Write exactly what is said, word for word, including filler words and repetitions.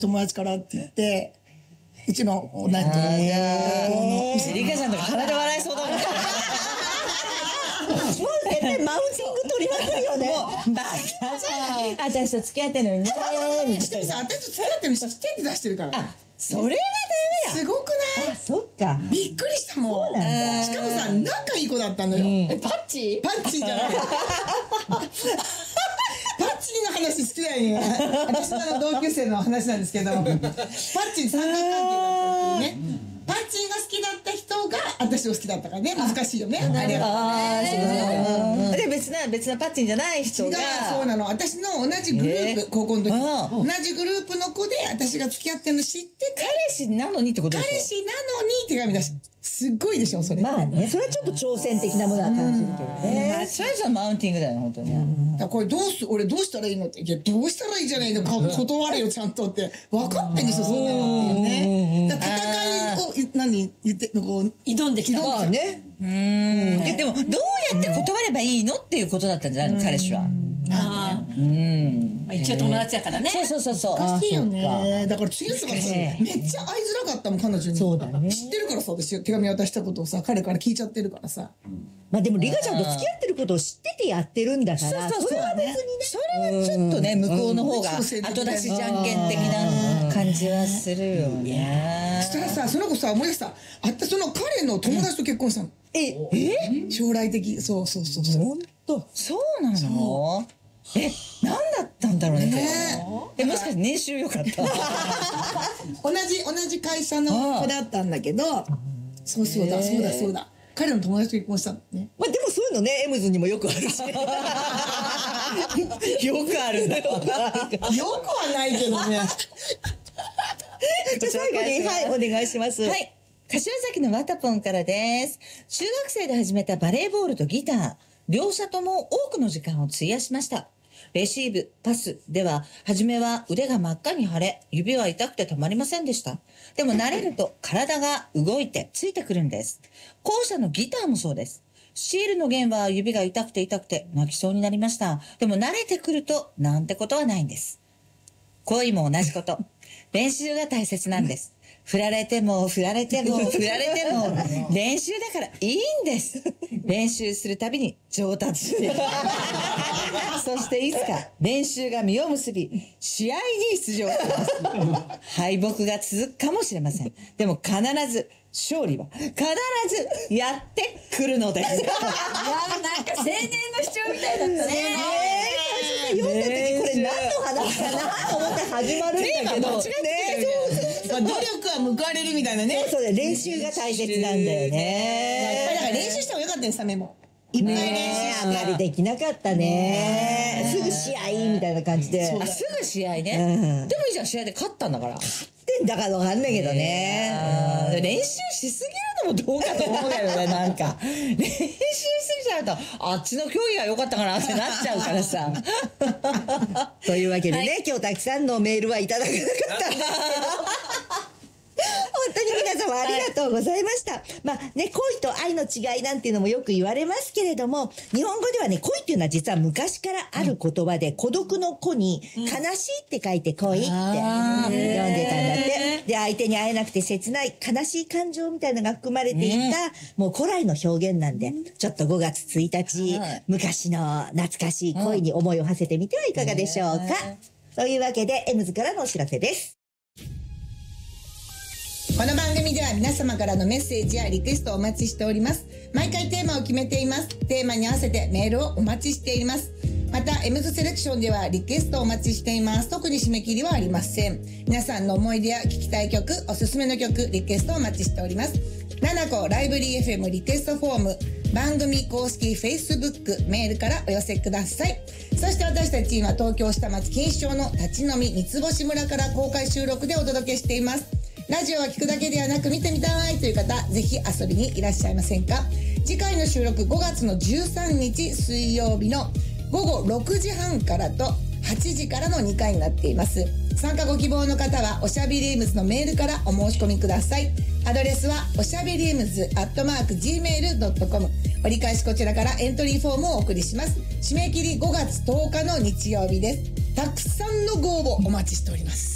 友達からって言って、うちの同じ。 リカちゃんとか鼻で笑いそうだもん。もう絶対マウンティング取りまくるよね。 バカじゃん。私と付き合ってんのにね。 でもさ、私と付き合ってるの知ってって出してるから。 あ、それがダメや。 すごくない？ あ、そっか。 びっくりしたもん。 そうなんだ。 しかもさ、仲いい子だったのよ。 え、パッチ？ パッチーじゃない。パッチーの話好きだよね。私の同級生の話なんですけど、パッチー三角関係だったっていうね。パッチーが好きだった人が私を好きだったからね。難しいよね。あれは。 で、別な、別なパッチンじゃない人が。 そうなの。私の同じグループ、高校の時。同じグループの子で私が付き合ってるの知ってて。 彼氏なのにってことでしょ？ 彼氏なのに手紙出し。すっごいでしょ、それ。 まあね、それはちょっと挑戦的なものは感じるけどね。 それじゃマウンティングだよね、本当に。 これどうす、俺どうしたらいいのって。いや、どうしたらいいじゃないのか、断れよ、ちゃんとって。分かってんでしょ、そんなのっていうね。だから戦いを、何、言って、こう、挑んできた。 まあね。 うん。でも、どうやって断ればいいのっていうことだったんじゃないの、彼氏は。 ああ。うん。一応友達やからね。 そうそうそうそう。 おかしいよね。だから次の人がめっちゃ会いづらかったもん、彼女に。 そうだね。 知ってるからさ、私手紙渡したことをさ、彼から聞いちゃってるからさ。 まあでもリカちゃんと付き合ってることを知っててやってるんだから、それは別にね。 それはちょっとね、向こうの方が後出しじゃんけん的な感じはするよね。 そしたらさ、その子さ、思い出した。あった、その彼の友達と結婚したの。 え、 え将来的、そうそうそうそう。 ほんと。 そうなの？え、何だったんだろうね。え、もしかして年収良かった？ 同じ、同じ会社の子だったんだけど、そうそうだ、そうだ、そうだ。彼の友達と結婚したのね。 まあでもそういうのね、エムズにもよくあるし。 よくあるね。 よくはないけどね。 じゃあ最後に、はい、お願いします。 はい。柏崎のワタポンからです。中学生で始めたバレーボールとギター、両者とも多くの時間を費やしました。レシーブ、パスでは、初めは腕が真っ赤に腫れ、指は痛くてたまりませんでした。でも慣れると体が動いてついてくるんです。後者のギターもそうです。シールの弦は指が痛くて痛くて泣きそうになりました。でも慣れてくるとなんてことはないんです。恋も同じこと。練習が大切なんです。振られても振られても振られても練習だからいいんです。練習するたびに上達していく。そしていつか練習が実を結び、試合に出場します。敗北が続くかもしれません。でも必ず勝利は必ずやってくるのです。 なんか青年の主張みたいだったね。 読んだ時これ何の話かなと思って始まるんだけど。ね、 まあ努力は報われるみたいなね。 そうだ、練習が大切なんだよね。 だから練習した方がよかったです、サメも。いっぱい練習して。 あんまりできなかったね。すぐ試合みたいな感じで。 あ、すぐ試合ね。でもいいじゃん、試合で勝ったんだから。 だからわかんないけどね。 練習しすぎるのもどうかと思うけどね、なんか。練習しすぎちゃうと、あっちの競技が良かったかなってなっちゃうからさ。 というわけでね、今日たくさんのメールはいただけなかったんですけど。本当に皆様ありがとうございました。まあね、恋と愛の違いなんていうのもよく言われますけれども、日本語ではね、恋っていうのは実は昔からある言葉で、孤独の子に悲しいって書いて恋って読んでたんだって。で、相手に会えなくて切ない悲しい感情みたいなのが含まれていた、もう古来の表現なんで、ちょっとごがつついたち、昔の懐かしい恋に思いを馳せてみてはいかがでしょうか。というわけで、エムズからのお知らせです。 この番組では皆様からのメッセージやリクエストをお待ちしております。毎回テーマを決めています。テーマに合わせてメールをお待ちしています。また、エムズセレクションではリクエストをお待ちしています。特に締め切りはありません。皆さんの思い出や聞きたい曲、おすすめの曲、リクエストをお待ちしております。ななこライブリー エフエム リクエストフォーム、番組公式 Facebook メールからお寄せください。そして私たちは東京下町錦糸町の立ち飲み三つ星村から公開収録でお届けしています。ラジオは聞くだけではなく見てみたいという方、ぜひ遊びにいらっしゃいませんか。次回の収録ごがつのじゅうさんにち水曜日のごごろくじはんからとはちじからのにかいになっています。参加ご希望の方はおしゃべりエムズのメールからお申し込みください。アドレスはおしゃべりエムズアットマーク ジーメールドットコム。折り返しこちらからエントリーフォームをお送りします。締め切りごがつとおかの日曜日です。たくさんのご応募お待ちしております。